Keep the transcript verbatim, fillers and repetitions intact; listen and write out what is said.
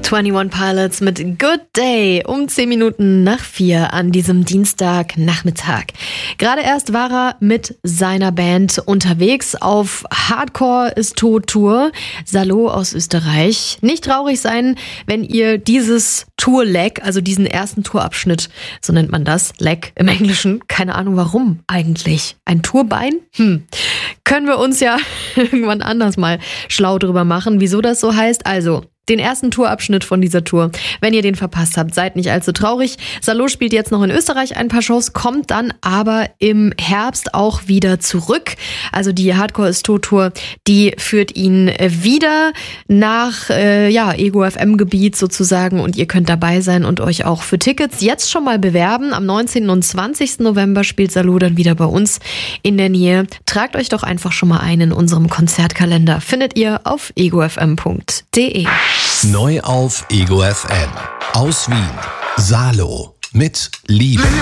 einundzwanzig Pilots mit Good Day um zehn Minuten nach vier an diesem Dienstagnachmittag. Gerade erst war er mit seiner Band unterwegs auf Hardcore ist Tot Tour. Salo aus Österreich. Nicht traurig sein, wenn ihr dieses Tour-Leg, also diesen ersten Tourabschnitt, so nennt man das, Leg im Englischen, keine Ahnung warum eigentlich. Ein Tourbein? Hm. Können wir uns ja irgendwann anders mal schlau drüber machen, wieso das so heißt. Also, den ersten Tourabschnitt von dieser Tour. Wenn ihr den verpasst habt, seid nicht allzu traurig. Salo spielt jetzt noch in Österreich ein paar Shows, kommt dann aber im Herbst auch wieder zurück. Also die Hardcore ist Tot Tour, die führt ihn wieder nach äh, ja, Ego F M Gebiet sozusagen und ihr könnt dabei sein und euch auch für Tickets jetzt schon mal bewerben. Am neunzehnten und zwanzigsten November spielt Salo dann wieder bei uns in der Nähe. Tragt euch doch einfach schon mal ein in unserem Konzertkalender. Findet ihr auf ego f m punkt d e. Neu auf Ego F M. Aus Wien. Salo mit Liebe.